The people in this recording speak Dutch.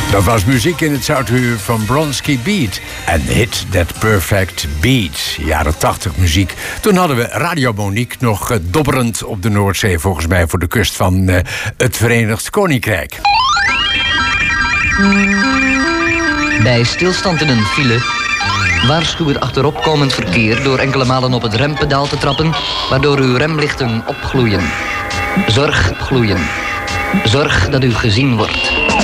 Dat was muziek in het Zoutuur van Bronski Beat. En Hit That Perfect Beat. Jaren 80 muziek. Toen hadden we Radio Monique nog dobberend op de Noordzee, volgens mij voor de kust van het Verenigd Koninkrijk. Bij stilstand in een file waarschuw het achteropkomend verkeer door enkele malen op het rempedaal te trappen, waardoor uw remlichten opgloeien. Zorg dat u gezien wordt.